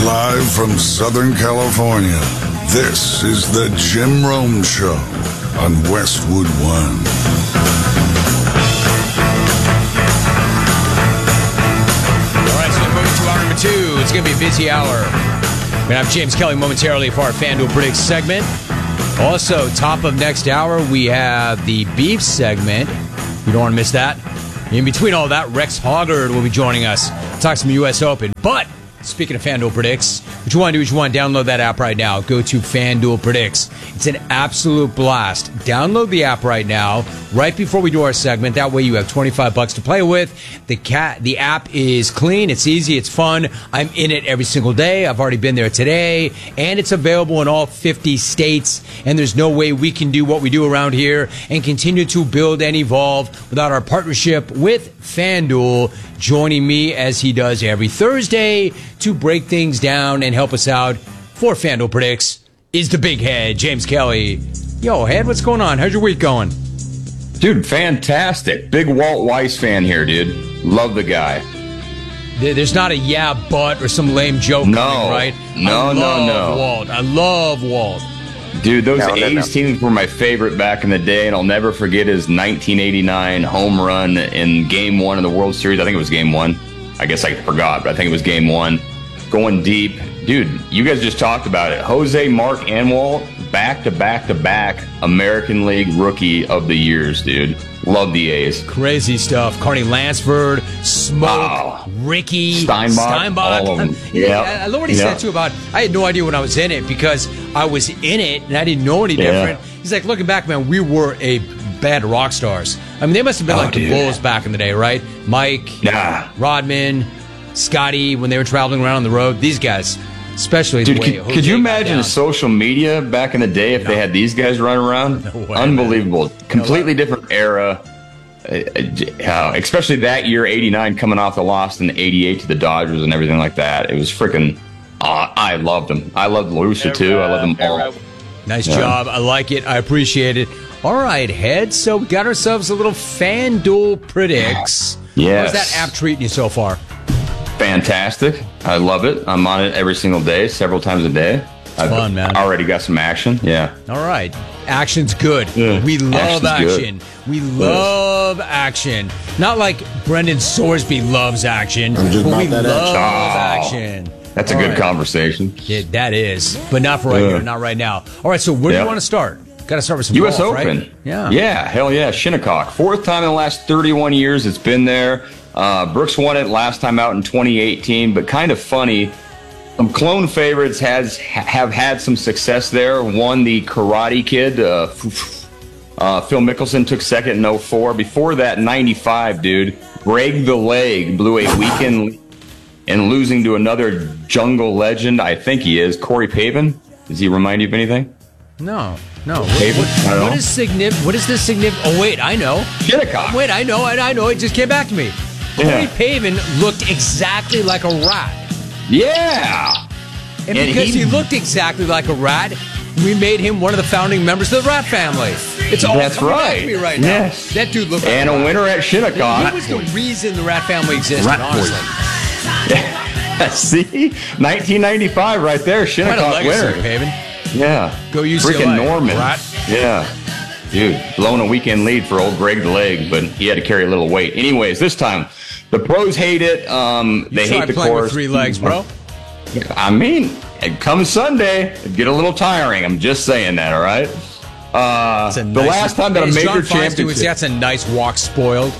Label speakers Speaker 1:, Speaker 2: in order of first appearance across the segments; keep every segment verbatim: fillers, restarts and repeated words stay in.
Speaker 1: Live from Southern California, this is the Jim Rome Show on Westwood One.
Speaker 2: All right, so moving to hour number two. It's going to be a busy hour. We're going to have James Kelly momentarily for our FanDuel Predicts segment. Also, top of next hour, we have the beef segment. You don't want to miss that. In between all that, Rex Hoggard will be joining us. Talk some U S Open. But speaking of FanDuel Predicts, what you want to do is you want to download that app right now. Go to FanDuel Predicts. It's an absolute blast. Download the app right now, right before we do our segment. That way you have twenty-five bucks to play with. The cat, the app is clean. It's easy. It's fun. I'm in it every single day. I've already been there today. And it's available in all fifty states. And there's no way we can do what we do around here and continue to build and evolve without our partnership with FanDuel joining me as he does every Thursday to break things down and help us out for FanDuel Predicts is the big head, James Kelly. Yo, head, what's going on? How's your week going?
Speaker 3: Dude, fantastic. Big Walt Weiss fan here, dude. Love the guy.
Speaker 2: There's not a yeah, but or some lame joke
Speaker 3: no.
Speaker 2: coming, right?
Speaker 3: No,
Speaker 2: I
Speaker 3: no,
Speaker 2: love
Speaker 3: no.
Speaker 2: Walt. I love Walt.
Speaker 3: Dude, those
Speaker 4: no, no,
Speaker 3: A's
Speaker 4: no.
Speaker 3: teams were my favorite back in the day, and I'll never forget his nineteen eighty-nine home run in Game One of the World Series. I think it was Game One. I guess I forgot, but I think it was Game One. Going deep. Dude, you guys just talked about it. Jose, Mark, and Walt, back to back to back American League Rookie of the Years, dude. Love the A's.
Speaker 2: Crazy stuff. Carney Lansford, Smoke,
Speaker 3: oh.
Speaker 2: Ricky,
Speaker 3: Steinbach,
Speaker 2: Steinbach.
Speaker 3: all of them.
Speaker 2: Yeah,
Speaker 3: Yep.
Speaker 2: I love what he
Speaker 3: Yep.
Speaker 2: said, too, about I had no idea when I was in it because I was in it and I didn't know any
Speaker 3: Yeah.
Speaker 2: different. He's like, looking back, man, we were a bad rock stars. I mean, they must have been
Speaker 3: Oh,
Speaker 2: like
Speaker 3: dude.
Speaker 2: the Bulls back in the day, right? Mike,
Speaker 3: Nah.
Speaker 2: Rodman, Scotty, when they were traveling around on the road. These guys, especially
Speaker 3: Dude,
Speaker 2: the way
Speaker 3: could,
Speaker 2: Jose
Speaker 3: could you
Speaker 2: got
Speaker 3: imagine
Speaker 2: down.
Speaker 3: social media back in the day if
Speaker 2: No.
Speaker 3: they had these guys running around?
Speaker 2: No way,
Speaker 3: Unbelievable. Completely different era. Uh, uh, especially that year, eighty-nine, coming off the loss in eighty-eight to the Dodgers and everything like that. It was freaking, uh, I loved them. I loved La Russa, too. I loved them all.
Speaker 2: Nice
Speaker 3: Yeah.
Speaker 2: job. I like it. I appreciate it. All right, Head. So we got ourselves a little FanDuel Predicts.
Speaker 3: Yes.
Speaker 2: How's that app treating you so far?
Speaker 3: Fantastic. I love it. I'm on it every single day, several times a day. I've
Speaker 2: fun, man.
Speaker 3: already got some action. Yeah.
Speaker 2: All right. Action's good.
Speaker 3: Yeah.
Speaker 2: We love
Speaker 3: Action's
Speaker 2: action. We love action. Not like Brendan Sorsby loves action,
Speaker 4: I'm just
Speaker 2: but
Speaker 4: not
Speaker 2: we
Speaker 4: that
Speaker 2: love
Speaker 3: action.
Speaker 2: action.
Speaker 3: That's a
Speaker 2: All
Speaker 3: good
Speaker 2: right.
Speaker 3: conversation.
Speaker 2: Yeah, that is. But not for right
Speaker 3: Yeah.
Speaker 2: here, not right now. All right, so where do
Speaker 3: Yeah.
Speaker 2: you want to start? Got to start with some
Speaker 3: U S
Speaker 2: golf,
Speaker 3: Open.
Speaker 2: right? Yeah.
Speaker 3: Yeah, hell yeah. Shinnecock. Fourth time in the last thirty-one years it's been there. Uh, Brooks won it last time out in twenty eighteen, but kind of funny. Some clone favorites has have had some success there. Won the Karate Kid. Uh, uh, Phil Mickelson took second in oh four. Before that, ninety-five, dude. Greg the Leg blew a weekend lead and losing to another jungle legend. I think he is. Corey Pavin. Does he remind you of anything?
Speaker 2: No, no. What,
Speaker 3: David?
Speaker 2: what,
Speaker 3: I don't
Speaker 2: what
Speaker 3: know.
Speaker 2: is signif- What is this significant? Oh, wait, I know.
Speaker 3: Shinnecock.
Speaker 2: Wait, I know, I, I know. It just came back to me.
Speaker 3: Yeah.
Speaker 2: Corey Pavin looked exactly like a rat.
Speaker 3: Yeah.
Speaker 2: And,
Speaker 3: And
Speaker 2: because he,
Speaker 3: he-
Speaker 2: looked exactly like a rat, we made him one of the founding members of the Rat family. It's all
Speaker 3: That's
Speaker 2: coming back
Speaker 3: right.
Speaker 2: to me right now.
Speaker 3: Yes.
Speaker 2: That dude looked like
Speaker 3: And
Speaker 2: a
Speaker 3: a
Speaker 2: rat.
Speaker 3: winner at Shinnecock.
Speaker 2: He was the reason the Rat family existed,
Speaker 4: Rat boy.
Speaker 2: honestly.
Speaker 3: See? nineteen ninety-five right there.
Speaker 2: Quite a
Speaker 3: Shinnecock
Speaker 2: legacy,
Speaker 3: winner.
Speaker 2: Pavin.
Speaker 3: Yeah.
Speaker 2: Go U C L A.
Speaker 3: Freaking Norman.
Speaker 2: Rat.
Speaker 3: Yeah. Dude, blowing a weekend lead for old Greg the Leg, but he had to carry a little weight. Anyways, this time, the pros hate it. Um,
Speaker 2: You
Speaker 3: they
Speaker 2: try
Speaker 3: hate the
Speaker 2: playing
Speaker 3: course.
Speaker 2: with three legs, bro.
Speaker 3: I mean, it comes Sunday, it'd get a little tiring. I'm just saying that, all right? Uh,
Speaker 2: That's a
Speaker 3: the
Speaker 2: nice-
Speaker 3: last time that a
Speaker 2: As
Speaker 3: major
Speaker 2: John Feinstein would say,
Speaker 3: championship.
Speaker 2: that's a nice walk spoiled.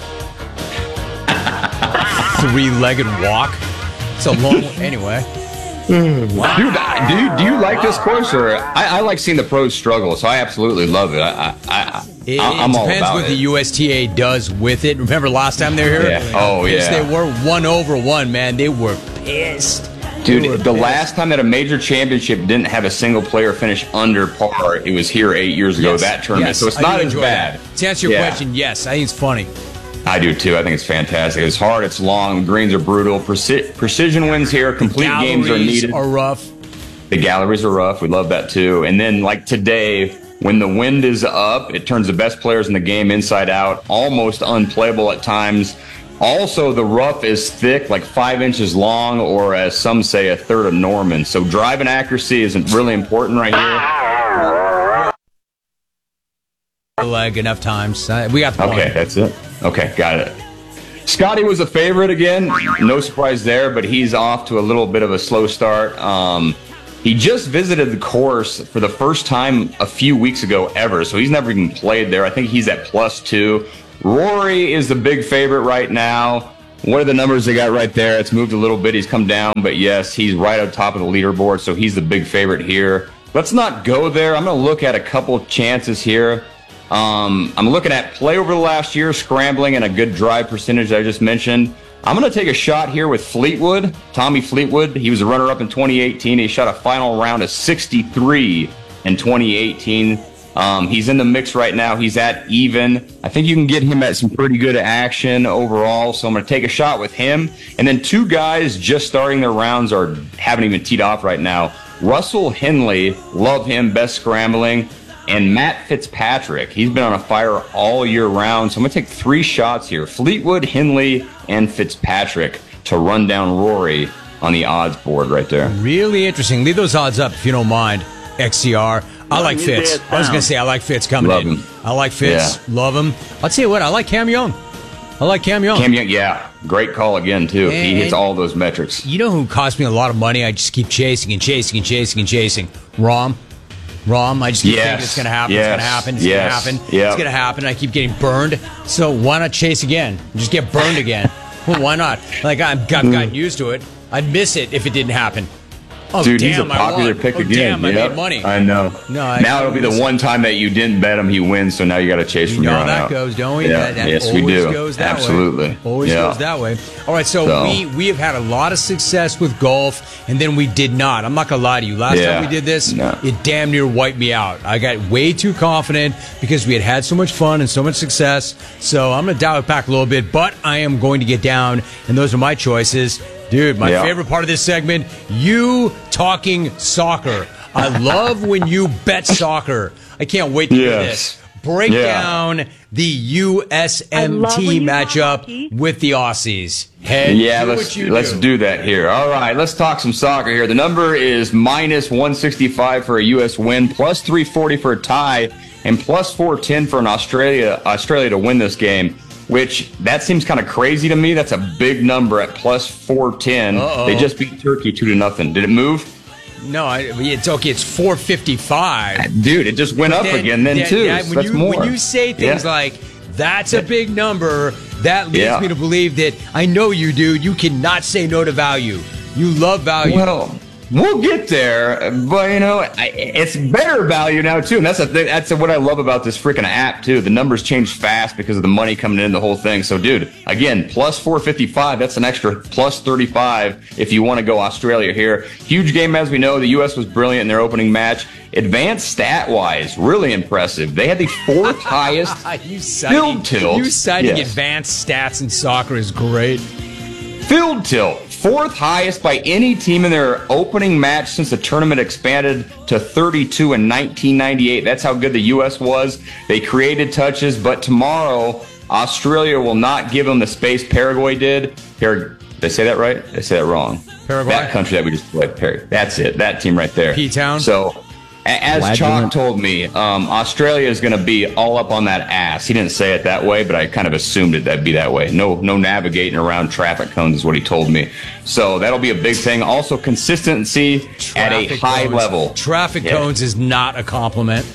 Speaker 2: Three-legged walk. It's a long anyway.
Speaker 3: Dude, I- do you, do you like this course? Or I, I like seeing the pros struggle, so I absolutely love it. I, I, I,
Speaker 2: It,
Speaker 3: I'm
Speaker 2: it
Speaker 3: all
Speaker 2: depends
Speaker 3: about
Speaker 2: what
Speaker 3: it.
Speaker 2: the U S T A does with it. Remember last time they were here?
Speaker 3: Yeah. Oh,
Speaker 2: Yes,
Speaker 3: yeah.
Speaker 2: they were one over one, man. They were pissed. They were
Speaker 3: Dude, the
Speaker 2: pissed.
Speaker 3: last time that a major championship didn't have a single player finish under par, it was here eight years ago,
Speaker 2: Yes,
Speaker 3: that tournament.
Speaker 2: yes,
Speaker 3: so it's
Speaker 2: I do
Speaker 3: not as
Speaker 2: enjoy
Speaker 3: bad.
Speaker 2: that. To answer your
Speaker 3: Yeah.
Speaker 2: question, yes, I think it's funny.
Speaker 3: I do too. I think it's fantastic. It's hard, it's long, the greens are brutal. Preci- precision wins here, complete games are
Speaker 2: Galleries
Speaker 3: needed.
Speaker 2: are rough.
Speaker 3: The galleries are rough. We love that too. And then, like today, when the wind is up, it turns the best players in the game inside out, almost unplayable at times. Also, the rough is thick, like five inches long, or as some say, a third of Norman. So driving accuracy isn't really important right here.
Speaker 2: Leg enough times. Uh, we got the point.
Speaker 3: Okay, that's it. Okay, got it. Scotty was a favorite again. No surprise there, but he's off to a little bit of a slow start. Um, he just visited the course for the first time a few weeks ago ever, so he's never even played there. I think he's at plus two. Rory is the big favorite right now. What are the numbers they got right there? It's moved a little bit. He's come down, but yes, he's right on top of the leaderboard, so he's the big favorite here. Let's not go there. I'm going to look at a couple chances here. Um, I'm looking at play over the last year, scrambling, and a good drive percentage I just mentioned. I'm going to take a shot here with Fleetwood, Tommy Fleetwood. He was a runner-up in twenty eighteen. He shot a final round of sixty-three in twenty eighteen. Um, he's in the mix right now. He's at even. I think you can get him at some pretty good action overall, so I'm going to take a shot with him. And then two guys just starting their rounds or haven't even teed off right now. Russell Henley, love him, best scrambling. And Matt Fitzpatrick, he's been on a fire all year round. So I'm going to take three shots here. Fleetwood, Henley, and Fitzpatrick to run down Rory on the odds board right there.
Speaker 2: Really interesting. Leave those odds up if you don't mind, X C R. I like Fitz. I was going to say I like Fitz coming
Speaker 3: Love
Speaker 2: in.
Speaker 3: him.
Speaker 2: I like Fitz.
Speaker 3: Yeah.
Speaker 2: Love him. I'll tell you what, I like Cam Young. I like Cam Young.
Speaker 3: Cam Young, yeah. Great call again, too.
Speaker 2: And,
Speaker 3: he hits all those metrics.
Speaker 2: You know who cost me a lot of money? I just keep chasing and chasing and chasing and chasing. Rom. Rom, I just keep
Speaker 3: yes.
Speaker 2: thinking it's going to happen,
Speaker 3: yes.
Speaker 2: it's going to happen, it's
Speaker 3: yes.
Speaker 2: going to happen,
Speaker 3: yep.
Speaker 2: it's going to happen. I keep getting burned. So why not chase again? Just get burned again. Well, why not? Like, I've, I've gotten used to it. I'd miss it if it didn't happen. Oh,
Speaker 3: Dude,
Speaker 2: damn,
Speaker 3: he's a popular
Speaker 2: I won.
Speaker 3: pick
Speaker 2: oh,
Speaker 3: again.
Speaker 2: Damn, I
Speaker 3: yep.
Speaker 2: made money.
Speaker 3: I know.
Speaker 2: No, I,
Speaker 3: now it'll be the one time that you didn't bet him, he wins, so now you got to chase from
Speaker 2: You know
Speaker 3: here
Speaker 2: how
Speaker 3: on
Speaker 2: that
Speaker 3: out.
Speaker 2: goes, don't we?
Speaker 3: Yeah.
Speaker 2: That, that
Speaker 3: yes,
Speaker 2: always
Speaker 3: we do.
Speaker 2: goes that
Speaker 3: Absolutely.
Speaker 2: way. Always
Speaker 3: yeah.
Speaker 2: goes that way. All right, so,
Speaker 3: So-
Speaker 2: we we have had a lot of success with golf, and then we did not. I'm not going to lie to you. Last
Speaker 3: Yeah.
Speaker 2: time we did this,
Speaker 3: No.
Speaker 2: it damn near wiped me out. I got way too confident because we had had so much fun and so much success. So I'm going to dial it back a little bit, but I am going to get down, and those are my choices. Dude, my
Speaker 3: Yeah.
Speaker 2: favorite part of this segment, you talking soccer. I love when you bet soccer. I can't wait to hear
Speaker 3: Yes.
Speaker 2: this. Break
Speaker 3: Yeah.
Speaker 2: down the U S M
Speaker 4: love
Speaker 2: T
Speaker 4: when you
Speaker 2: matchup
Speaker 4: hockey.
Speaker 2: with the Aussies. Head,
Speaker 3: Yeah,
Speaker 2: do
Speaker 3: let's
Speaker 2: what you
Speaker 3: let's
Speaker 2: do.
Speaker 3: do that here. All right, let's talk some soccer here. The number is minus one sixty-five for a U S win, plus three forty for a tie, and plus four ten for an Australia Australia to win this game. Which that seems kind of crazy to me. That's a big number at plus four ten.
Speaker 2: Uh-oh.
Speaker 3: They just beat Turkey two to nothing. Did it move?
Speaker 2: No, I, it's okay. It's four fifty-five.
Speaker 3: Dude, it just went up
Speaker 2: Then-
Speaker 3: again then
Speaker 2: then-
Speaker 3: too.
Speaker 2: yeah,
Speaker 3: So
Speaker 2: when
Speaker 3: that's
Speaker 2: you,
Speaker 3: more.
Speaker 2: When you say things
Speaker 3: Yeah.
Speaker 2: like, that's a big number, that leads
Speaker 3: Yeah.
Speaker 2: me to believe that I know you, dude. You cannot say no to value. You love value.
Speaker 3: Well, we'll get there, but you know, I, it's better value now too, and that's a, that's what I love about this freaking app too. The numbers change fast because of the money coming in, the whole thing. So, dude, again, plus four fifty-five. That's an extra plus thirty-five if you want to go Australia here. Huge game, as we know. The U S was brilliant in their opening match. Advanced stat wise, really impressive. They had the fourth highest
Speaker 2: you citing,
Speaker 3: field tilt.
Speaker 2: You citing
Speaker 3: Yes.
Speaker 2: advanced stats in soccer is great.
Speaker 3: Field tilt, fourth highest by any team in their opening match since the tournament expanded to thirty-two in nineteen ninety-eight. That's how good the U S was. They created touches, but tomorrow, Australia will not give them the space Paraguay did. Par- did I say that right? Did I say that wrong?
Speaker 2: Paraguay?
Speaker 3: That country that we just played. Par- That's it. That team right there.
Speaker 2: P-Town?
Speaker 3: So, a- as Chalk
Speaker 5: Flagellant.
Speaker 3: told me, um, Australia is going to be all up on that ass. He didn't say it that way, but I kind of assumed it that'd be that way. No, no navigating around traffic cones is what he told me. So that'll be a big thing. Also, consistency at a
Speaker 2: Traffic
Speaker 3: high
Speaker 2: cones.
Speaker 3: level.
Speaker 2: Traffic
Speaker 3: Yeah.
Speaker 2: cones is not a compliment.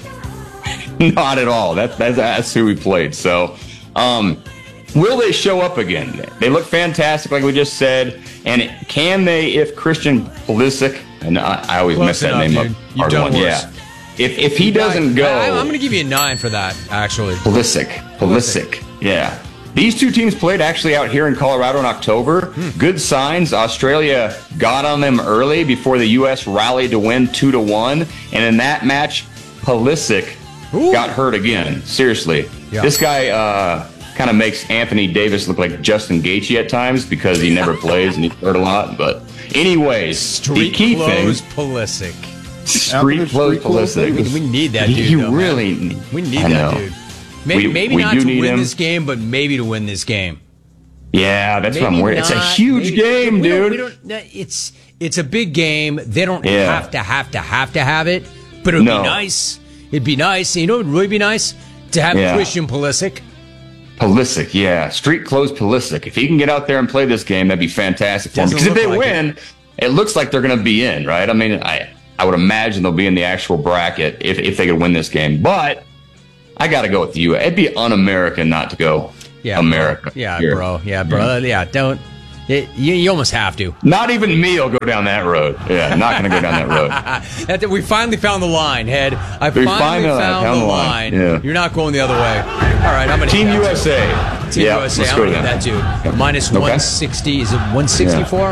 Speaker 3: Not at all. That, that's, that's who we played. So, um, will they show up again? They look fantastic, like we just said. And can they, if Christian Pulisic, and I, I always
Speaker 2: Close
Speaker 3: mess that
Speaker 2: enough,
Speaker 3: name
Speaker 2: dude.
Speaker 3: up.
Speaker 2: You've
Speaker 3: hard
Speaker 2: done
Speaker 3: one,
Speaker 2: worse.
Speaker 3: yeah. If if he doesn't go,
Speaker 2: I, I'm going to give you a nine for that, actually.
Speaker 3: Pulisic. Pulisic. Yeah. These two teams played actually out here in Colorado in October.
Speaker 2: Hmm.
Speaker 3: Good signs. Australia got on them early before the U S rallied to win two to one. And in that match, Pulisic
Speaker 2: Ooh.
Speaker 3: got hurt again. Seriously.
Speaker 2: Yeah.
Speaker 3: This guy uh, kind of makes Anthony Davis look like Justin Gaethje at times because he never plays and he's hurt a lot. But anyways,
Speaker 2: Street
Speaker 3: the key
Speaker 2: clothes
Speaker 3: thing.
Speaker 2: Pulisic.
Speaker 3: Street clothes Pulisic.
Speaker 2: We, we need that dude,
Speaker 3: He
Speaker 2: though,
Speaker 3: really.
Speaker 2: man. We need
Speaker 3: I
Speaker 2: that
Speaker 3: know.
Speaker 2: dude. Maybe,
Speaker 3: We-
Speaker 2: maybe
Speaker 3: we
Speaker 2: not
Speaker 3: do
Speaker 2: to
Speaker 3: need
Speaker 2: win
Speaker 3: him.
Speaker 2: this game, but maybe to win this game.
Speaker 3: Yeah, that's
Speaker 2: Maybe
Speaker 3: what I'm worried. It's a
Speaker 2: not.
Speaker 3: huge
Speaker 2: Maybe-
Speaker 3: game,
Speaker 2: we don't-
Speaker 3: dude.
Speaker 2: we don't- it's it's a big game. They don't
Speaker 3: Yeah.
Speaker 2: have to have to have to have it, but it would
Speaker 3: No.
Speaker 2: be nice. It'd be nice. You know, it would really be nice to have
Speaker 3: Yeah.
Speaker 2: Christian Pulisic.
Speaker 3: Pulisic, yeah. Street clothes Pulisic. If he can get out there and play this game, that'd be fantastic for him.
Speaker 2: Doesn't
Speaker 3: Because if
Speaker 2: look
Speaker 3: they
Speaker 2: like
Speaker 3: win, it. looks like they're going to be in, right? I mean, I I would imagine they'll be in the actual bracket if, if they could win this game. But I got to go with the U S. It'd be un-American not to go
Speaker 2: Yeah,
Speaker 3: America.
Speaker 2: Bro. Yeah,
Speaker 3: here.
Speaker 2: bro. Yeah, bro. Yeah, don't. It, you, you almost have to.
Speaker 3: Not even me will go down that road. Yeah, not going to go down that road.
Speaker 2: That- we finally found the line, Head. I
Speaker 3: We
Speaker 2: finally
Speaker 3: finally
Speaker 2: found,
Speaker 3: found
Speaker 2: the
Speaker 3: the
Speaker 2: line.
Speaker 3: line. Yeah.
Speaker 2: You're not going the other way. All right, I'm going to
Speaker 3: Team U S A.
Speaker 2: Team
Speaker 3: yeah,
Speaker 2: U S A.
Speaker 3: let's
Speaker 2: I'm
Speaker 3: go
Speaker 2: going to
Speaker 3: to
Speaker 2: get
Speaker 3: that.
Speaker 2: that too. Minus
Speaker 3: Okay.
Speaker 2: one sixty. Is it one sixty-four?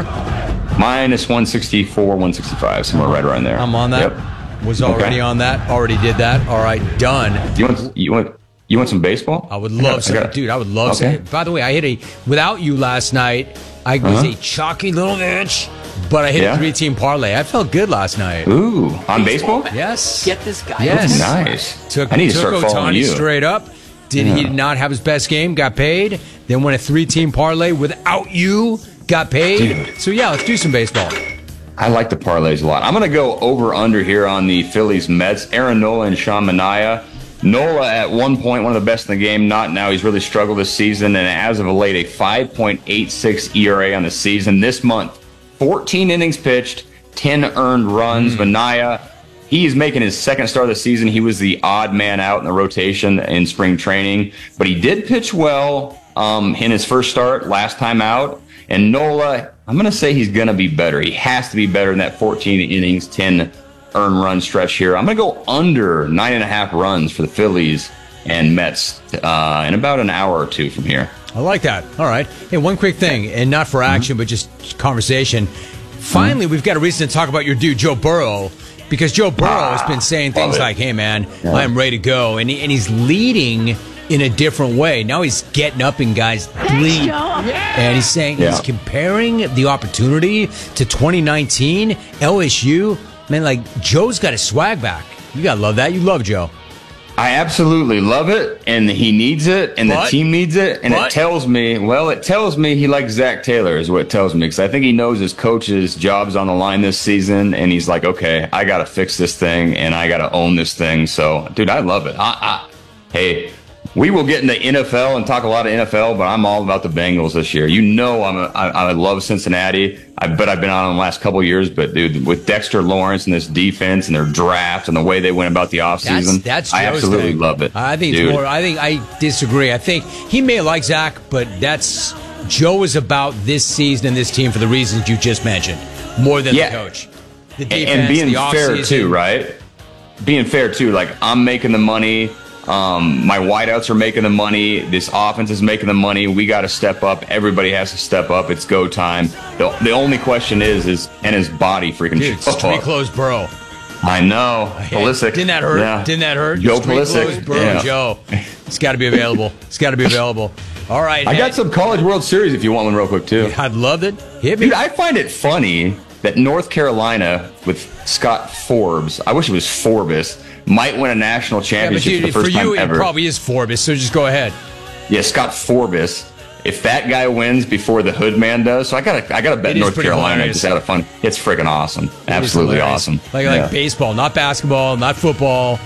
Speaker 3: Minus one sixty-four, one sixty-five, somewhere right around there.
Speaker 2: I'm on that.
Speaker 3: Yep.
Speaker 2: Was already
Speaker 3: Okay.
Speaker 2: on that. Already did that. All right, done.
Speaker 3: You want you want you want some baseball?
Speaker 2: I would love
Speaker 3: I
Speaker 2: some,
Speaker 3: got-
Speaker 2: dude. I would love
Speaker 3: Okay.
Speaker 2: some. By the way, I hit a without you last night. I was
Speaker 3: Uh-huh.
Speaker 2: a chalky little bitch, but I hit
Speaker 3: Yeah.
Speaker 2: a three-team parlay. I felt good last night.
Speaker 3: Ooh, on baseball?
Speaker 2: Yes.
Speaker 4: Get this guy.
Speaker 2: Yes.
Speaker 3: Nice.
Speaker 2: Took,
Speaker 3: I need to
Speaker 2: took
Speaker 3: start following
Speaker 2: Ohtani
Speaker 3: you.
Speaker 2: straight up. Did he not have his best game? Got paid. Then went a three-team parlay without you. Got paid.
Speaker 3: Dude.
Speaker 2: So yeah, let's do some baseball.
Speaker 3: I like the parlays a lot. I'm going to go over under here on the Phillies Mets. Aaron Nola and Sean Manaea. Nola at one point, one of the best in the game. Not now. He's really struggled this season. And as of late, a five point eight six E R A on the season. This month, fourteen innings pitched, ten earned runs.
Speaker 2: Hmm.
Speaker 3: Manaea, he is making his second start of the season. He was the odd man out in the rotation in spring training. But he did pitch well um, in his first start last time out. And Nola, I'm going to say he's going to be better. He has to be better in that fourteen innings, ten earned run stretch here. I'm going to go under nine and a half runs for the Phillies and Mets uh, in about an hour or two from here.
Speaker 2: I like that. All right. Hey, one quick thing, and not for action, but just conversation. Finally, we've got a reason to talk about your dude, Joe Burrow, because Joe Burrow has been saying
Speaker 3: love
Speaker 2: things
Speaker 3: it.
Speaker 2: like, hey, man,
Speaker 3: Yeah.
Speaker 2: I'm ready to go. And, he, and he's leading in a different way. Now he's getting up in guys' sleep. And he's saying
Speaker 3: Yeah.
Speaker 2: he's comparing the opportunity to twenty nineteen L S U. Man, like, Joe's got his swag back. You got to love that. You love Joe.
Speaker 3: I absolutely love it, and he needs it, and
Speaker 2: But-
Speaker 3: the team needs it, and
Speaker 2: but-
Speaker 3: it tells me, well, it tells me he likes Zach Taylor is what it tells me, because I think he knows his coach's job's on the line this season, and he's like, okay, I got to fix this thing, and I got to own this thing. So, dude, I love it. I, I, hey, we will get into N F L and talk a lot of N F L, but I'm all about the Bengals this year. You know, I'm a, I, I love Cincinnati. I bet I've been on them the last couple of years, but dude, with Dexter Lawrence and this defense and their draft and the way they went about the offseason,
Speaker 2: That's, that's
Speaker 3: I
Speaker 2: Joe's
Speaker 3: absolutely
Speaker 2: thing.
Speaker 3: love it.
Speaker 2: I think it's
Speaker 3: dude.
Speaker 2: more. I think I disagree. I think he may like Zach, but that's Joe is about this season and this team for the reasons you just mentioned, more than
Speaker 3: Yeah.
Speaker 2: the coach. The
Speaker 3: And-
Speaker 2: defense,
Speaker 3: and being
Speaker 2: the
Speaker 3: fair
Speaker 2: offseason.
Speaker 3: too, right? Being fair too. Like I'm making the money. Um, my wideouts are making the money. This offense is making the money. We got to step up. Everybody has to step up. It's go time. The, the only question is, is can his body freaking
Speaker 2: Dude,
Speaker 3: show
Speaker 2: street
Speaker 3: up?
Speaker 2: clothes, bro.
Speaker 3: I know. Pulisic.
Speaker 2: Didn't that hurt?
Speaker 3: Yeah.
Speaker 2: Didn't that hurt?
Speaker 3: Joe
Speaker 2: Street
Speaker 3: Pulisic.
Speaker 2: clothes, bro.
Speaker 3: Yeah.
Speaker 2: Joe. It's got to be available. It's got to be available. All right.
Speaker 3: I
Speaker 2: hey,
Speaker 3: got some College World Series if you want one real quick too.
Speaker 2: I'd love it. Hit me.
Speaker 3: Dude, I find it funny that North Carolina with Scott Forbes, I wish it was Forbes, might win a national
Speaker 2: Yeah, but
Speaker 3: championship
Speaker 2: dude,
Speaker 3: for the
Speaker 2: for
Speaker 3: first
Speaker 2: you,
Speaker 3: time
Speaker 2: it
Speaker 3: ever.
Speaker 2: probably is Forbes. So just go ahead.
Speaker 3: Yeah, Scott Forbes. If that guy wins before the Hood Man does, so I gotta, I gotta bet
Speaker 2: It is
Speaker 3: North
Speaker 2: pretty
Speaker 3: Carolina
Speaker 2: hilarious.
Speaker 3: just out of fun. It's freaking awesome,
Speaker 2: It is
Speaker 3: absolutely
Speaker 2: hilarious.
Speaker 3: awesome.
Speaker 2: Like
Speaker 3: Yeah.
Speaker 2: like baseball, not basketball, not football.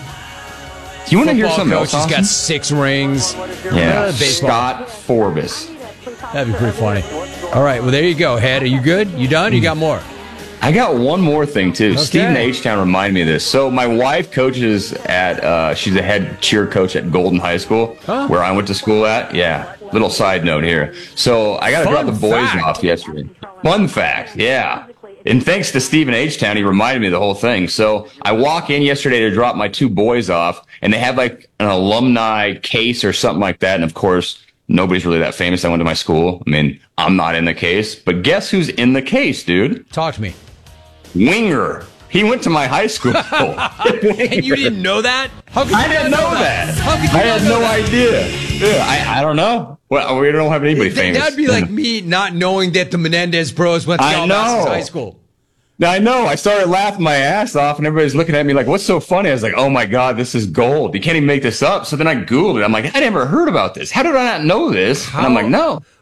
Speaker 3: Do you want to hear
Speaker 2: Football
Speaker 3: something
Speaker 2: coach
Speaker 3: else?
Speaker 2: has got
Speaker 3: Austin?
Speaker 2: six rings.
Speaker 3: Yeah,
Speaker 2: Uh, baseball.
Speaker 3: Scott Forbes.
Speaker 2: That'd be pretty funny. All right, well there you go. Head, are you good? You done? You got more?
Speaker 3: I got one more thing too.
Speaker 2: Okay.
Speaker 3: Stephen H. Town reminded me of this. So my wife coaches at. Uh, she's a head cheer coach at Golden High School,
Speaker 2: Huh.
Speaker 3: where I went to school at. Yeah. Little side note here. So I got to
Speaker 2: Fun
Speaker 3: drop the boys
Speaker 2: fact.
Speaker 3: off yesterday. Fun fact. Yeah. And thanks to Stephen H. Town, he reminded me of the whole thing. So I walk in yesterday to drop my two boys off, and they have like an alumni case or something like that. And of course, nobody's really that famous. I went to my school. I mean, I'm not in the case, but guess who's in the case, dude?
Speaker 2: Talk to me.
Speaker 3: Winger. He went to my high school.
Speaker 2: And you didn't know that? How could you
Speaker 3: I didn't
Speaker 2: not
Speaker 3: know that.
Speaker 2: How could you
Speaker 3: I
Speaker 2: not
Speaker 3: had
Speaker 2: know
Speaker 3: no
Speaker 2: that?
Speaker 3: idea. Yeah, I, I don't know. Well, we don't have anybody
Speaker 2: Th-
Speaker 3: famous.
Speaker 2: That'd be like me not knowing that the Menendez bros went to
Speaker 3: I
Speaker 2: Calabasas
Speaker 3: know.
Speaker 2: High School.
Speaker 3: I know. I started laughing my ass off, and everybody's looking at me like, "What's so funny?" I was like, "Oh my god, this is gold! You can't even make this up." So then I Googled it. I'm like, "I never heard about this. How did I not know this?" And I'm like, "No."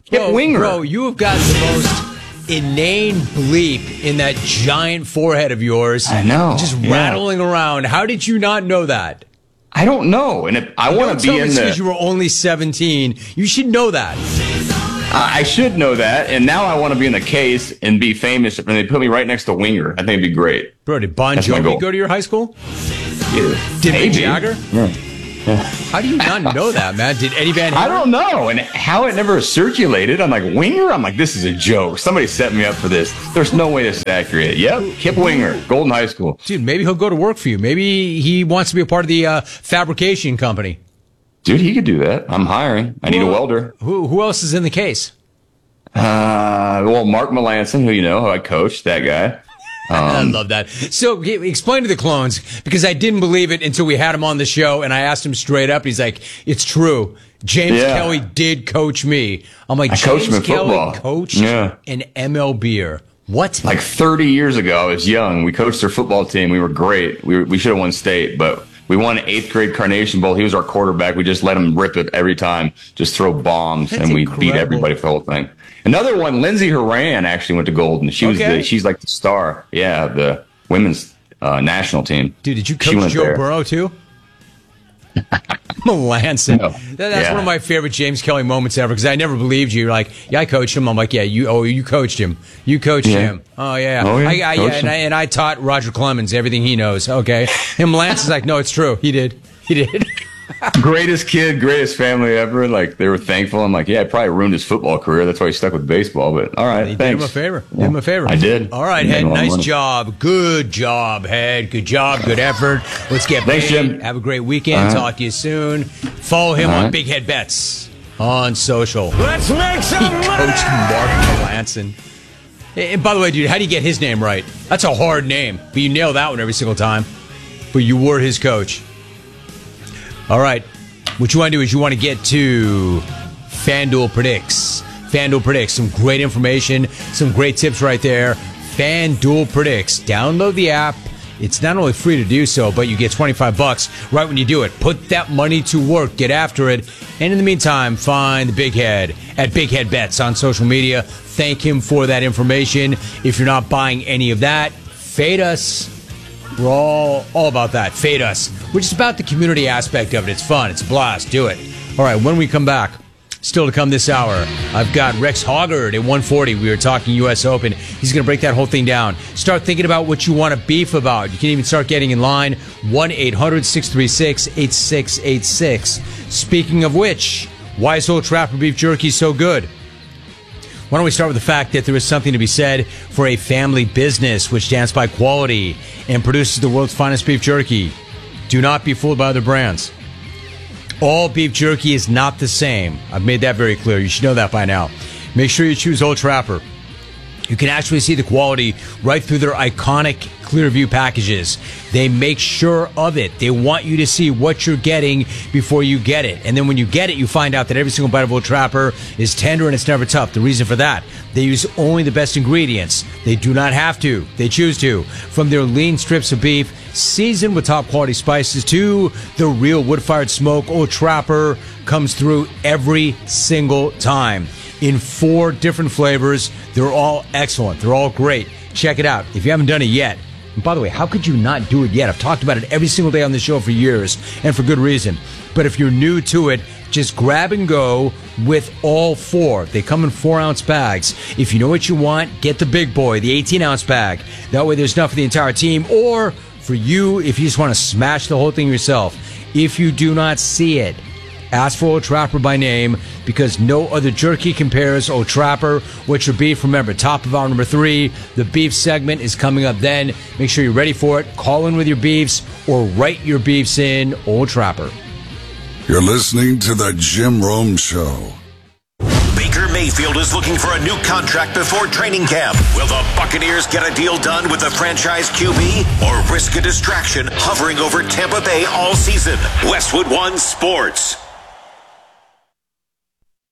Speaker 3: Kip
Speaker 2: bro,
Speaker 3: Winger.
Speaker 2: Bro, you have got the most inane bleep in that giant forehead of yours.
Speaker 3: I know.
Speaker 2: Just
Speaker 3: yeah.
Speaker 2: rattling around. How did you not know that?
Speaker 3: I don't know. And if I want to be in the...
Speaker 2: because you were only seventeen. You should know that.
Speaker 3: I should know that, and now I want to be in the case and be famous, and they put me right next to Winger. I think it'd be great.
Speaker 2: Bro, did Bon
Speaker 3: That's my
Speaker 2: Jovi
Speaker 3: goal.
Speaker 2: go to your high school?
Speaker 3: Yeah.
Speaker 2: Did Mick
Speaker 3: Maybe.
Speaker 2: Jagger?
Speaker 3: Yeah. Yeah.
Speaker 2: How do you not know that, man? Did Eddie Van Halen?
Speaker 3: I don't know, and how it never circulated. I'm like, Winger? I'm like, this is a joke. Somebody set me up for this. There's no way this is accurate. Yep, Kip Winger, Golden High School.
Speaker 2: Dude, maybe he'll go to work for you. Maybe he wants to be a part of the uh, fabrication company.
Speaker 3: Dude, he could do that. I'm hiring. I need
Speaker 2: Well,
Speaker 3: a welder.
Speaker 2: Who, who else is in the case?
Speaker 3: Uh, well, Mark Melanson, who you know, who I coached, that guy.
Speaker 2: I
Speaker 3: Um,
Speaker 2: love that. So g- explain to the clones, because I didn't believe it until we had him on the show, and I asked him straight up. He's like, it's true. James
Speaker 3: Yeah.
Speaker 2: Kelly did coach me. I'm like,
Speaker 3: I coached
Speaker 2: James
Speaker 3: him in
Speaker 2: Kelly
Speaker 3: football.
Speaker 2: coached
Speaker 3: Yeah.
Speaker 2: an M L B-er. What?
Speaker 3: like thirty years ago, I was young. We coached their football team. We were great. We were, we should have won state, but we won eighth grade Carnation Bowl. He was our quarterback. We just let him rip it every time, just throw bombs,
Speaker 2: That's
Speaker 3: and we
Speaker 2: incredible.
Speaker 3: beat everybody for the whole thing. Another one, Lindsay Horan actually went to Golden. She was
Speaker 2: Okay.
Speaker 3: the, she's like the star. Yeah, the women's uh, national team.
Speaker 2: Dude, did you
Speaker 3: She
Speaker 2: coach
Speaker 3: went
Speaker 2: Joe
Speaker 3: there.
Speaker 2: Burrow too? Melanson.
Speaker 3: No.
Speaker 2: That, that's
Speaker 3: Yeah.
Speaker 2: one of my favorite James Kelly moments ever, because I never believed you. You're like, yeah, I coached him. I'm like, yeah, you. Oh, you coached him. You coached
Speaker 3: Yeah.
Speaker 2: him. Oh yeah.
Speaker 3: Oh, yeah.
Speaker 2: I, I, yeah
Speaker 3: Coached
Speaker 2: and, I,
Speaker 3: him.
Speaker 2: and I taught Roger Clemens everything he knows. Okay. And Melanson's like, no, it's true. He did. He did.
Speaker 3: Greatest kid, greatest family ever. Like, they were thankful. I'm like, yeah, I probably ruined his football career. That's why he stuck with baseball. But all right,
Speaker 2: He
Speaker 3: thanks.
Speaker 2: did him a favor.
Speaker 3: Yeah.
Speaker 2: Did him a favor.
Speaker 3: I did.
Speaker 2: All right,
Speaker 3: I made
Speaker 2: Head.
Speaker 3: a lot of
Speaker 2: Nice
Speaker 3: money.
Speaker 2: job. Good job, Head. Good job. Good effort. Let's get
Speaker 3: Thanks,
Speaker 2: paid.
Speaker 3: Jim.
Speaker 2: Have a great weekend.
Speaker 3: All right.
Speaker 2: Talk to you soon. Follow him
Speaker 3: All
Speaker 2: on
Speaker 3: right.
Speaker 2: Big Head Bets on social.
Speaker 4: Let's make some
Speaker 2: He
Speaker 4: money!
Speaker 2: coached Mark Melanson. And by the way, dude, how do you get his name right? That's a hard name, but you nail that one every single time. But you were his coach. All right. What you want to do is you want to get to FanDuel Predicts. FanDuel Predicts. Some great information, some great tips right there. FanDuel Predicts. Download the app. It's not only free to do so, but you get twenty-five bucks right when you do it. Put that money to work. Get after it. And in the meantime, find the Big Head at Big Head Bets on social media. Thank him for that information. If you're not buying any of that, fade us. We're all, all about that. Fade us. We're just about the community aspect of it. It's fun. It's a blast. Do it. All right, when we come back, still to come this hour, I've got Rex Hoggard at one forty. We were talking U S Open. He's going to break that whole thing down. Start thinking about what you want to beef about. You can even start getting in line. one eight hundred six three six eight six eight six. Speaking of which, why is Old Trapper Beef Jerky so good? Why don't we start with the fact that there is something to be said for a family business which stands by quality and produces the world's finest beef jerky. Do not be fooled by other brands. All beef jerky is not the same. I've made that very clear. You should know that by now. Make sure you choose Old Trapper. You can actually see the quality right through their iconic Clearview packages. They make sure of it. They want you to see what you're getting before you get it. And then when you get it, you find out that every single bite of Old Trapper is tender and it's never tough. The reason for that, they use only the best ingredients. They do not have to. They choose to. From their lean strips of beef, seasoned with top quality spices, to the real wood-fired smoke, Old Trapper comes through every single time. In four different flavors. They're all excellent. They're all great. Check it out if you haven't done it yet. And by the way, how could you not do it yet? I've talked about it every single day on the show for years, and for good reason. But if you're new to it, just grab and go with all four. They come in four-ounce bags. If you know what you want, get the big boy, the eighteen-ounce bag. That way there's enough for the entire team. Or for you, if you just want to smash the whole thing yourself. If you do not see it, ask for Old Trapper by name, because no other jerky compares. Old Trapper. What's your beef? Remember, top of hour number three. The beef segment is coming up then. Make sure you're ready for it. Call in with your beefs or write your beefs in. Old Trapper.
Speaker 1: You're listening to The Jim Rome Show.
Speaker 5: Baker Mayfield is looking for a new contract before training camp. Will the Buccaneers get a deal done with the franchise Q B or risk a distraction hovering over Tampa Bay all season? Westwood One Sports.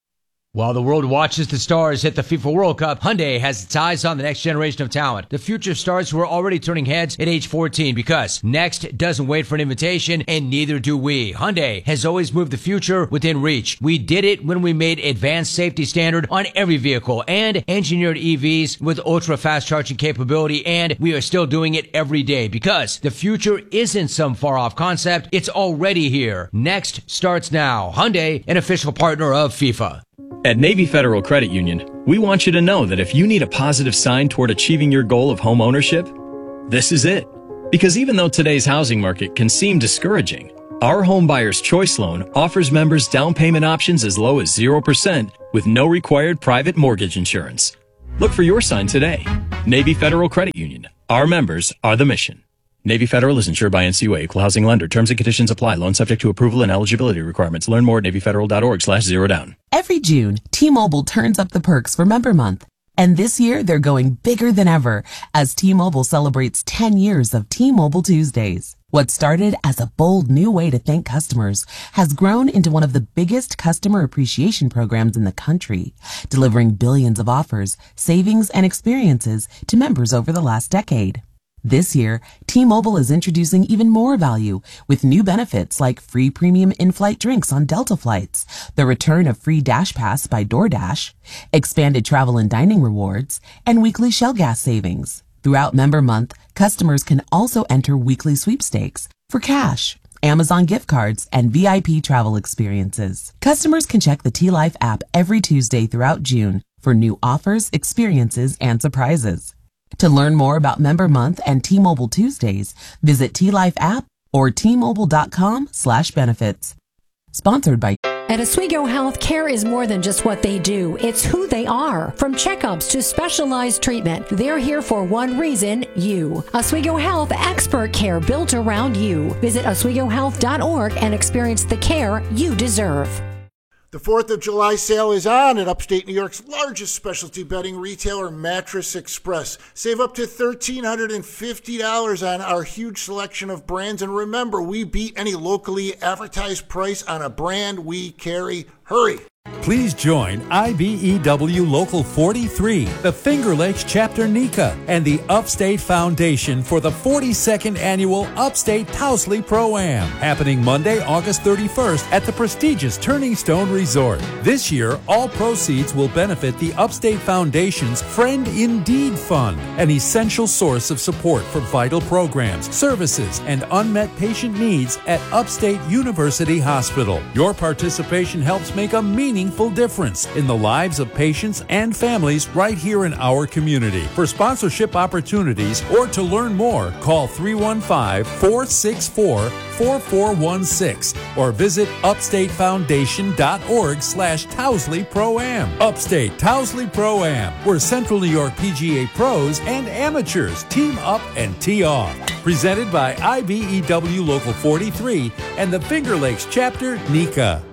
Speaker 2: While the world watches the stars hit the FIFA World Cup, Hyundai has its eyes on the next generation of talent. The future stars who are already turning heads at age fourteen, because next doesn't wait for an invitation, and neither do we. Hyundai has always moved the future within reach. We did it when we made advanced safety standard on every vehicle and engineered E Vs with ultra-fast charging capability, and we are still doing it every day, because the future isn't some far-off concept. It's already here. Next starts now. Hyundai, an official partner of FIFA.
Speaker 4: At Navy Federal Credit Union, we want you to know that if you need a positive sign toward achieving your goal of home ownership, this is it. Because even though today's housing market can seem discouraging, our Home Buyer's Choice Loan offers members down payment options as low as zero percent with no required private mortgage insurance. Look for your sign today. Navy Federal Credit Union. Our members are the mission. Navy Federal is insured by N C U A, Equal Housing Lender. Terms and conditions apply. Loan subject to approval and eligibility requirements. Learn more at navy federal dot org slash zero down.
Speaker 6: Every June, T-Mobile turns up the perks for Member Month. And this year, they're going bigger than ever as T-Mobile celebrates ten years of T-Mobile Tuesdays. What started as a bold new way to thank customers has grown into one of the biggest customer appreciation programs in the country, delivering billions of offers, savings, and experiences to members over the last decade. This year, T-Mobile is introducing even more value with new benefits like free premium in-flight drinks on Delta flights, the return of free Dash Pass by DoorDash, expanded travel and dining rewards, and weekly Shell gas savings. Throughout Member Month, customers can also enter weekly sweepstakes for cash, Amazon gift cards, and V I P travel experiences. Customers can check the T-Life app every Tuesday throughout June for new offers, experiences, and surprises. To learn more about Member Month and T-Mobile Tuesdays, visit T-Life app or T Mobile dot com slash benefits. Sponsored by
Speaker 7: At Oswego Health, care is more than just what they do. It's who they are. From checkups to specialized treatment, they're here for one reason, you. Oswego Health, expert care built around you. Visit oswego health dot org and experience the care you deserve.
Speaker 8: The fourth of July sale is on at upstate New York's largest specialty bedding retailer, Mattress Express. Save up to one thousand three hundred fifty dollars on our huge selection of brands. And remember, we beat any locally advertised price on a brand we carry. Hurry!
Speaker 9: Please join I B E W Local forty-three, the Finger Lakes Chapter NECA, and the Upstate Foundation for the forty-second Annual Upstate Towsley Pro-Am, happening Monday, August thirty-first at the prestigious Turning Stone Resort. This year, all proceeds will benefit the Upstate Foundation's Friend Indeed Fund, an essential source of support for vital programs, services, and unmet patient needs at Upstate University Hospital. Your participation helps make a meaningful difference in the lives of patients and families right here in our community. For sponsorship opportunities or to learn more, call three one five, four six four, four four one six or visit upstate foundation dot org slash Towsley Pro-Am. Upstate Towsley Pro-Am, where Central New York P G A pros and amateurs team up and tee off. Presented by I B E W Local forty-three and the Finger Lakes Chapter NECA.